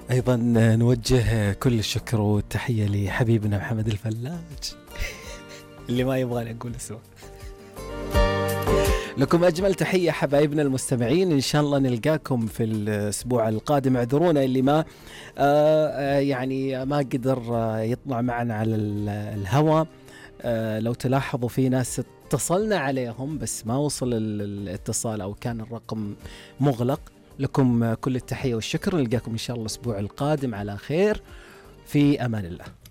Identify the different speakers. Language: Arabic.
Speaker 1: أيضا نوجه كل الشكر والتحية لحبيبنا محمد الفلاج اللي ما يبغى نقول اسمه. لكم أجمل تحية حبايبنا المستمعين، إن شاء الله نلقاكم في الأسبوع القادم. اعذرونا اللي ما يعني ما قدر يطلع معنا على الهواء. لو تلاحظوا في ناس اتصلنا عليهم بس ما وصل الاتصال أو كان الرقم مغلق. لكم كل التحية والشكر، نلقاكم إن شاء الله الأسبوع القادم على خير، في أمان الله.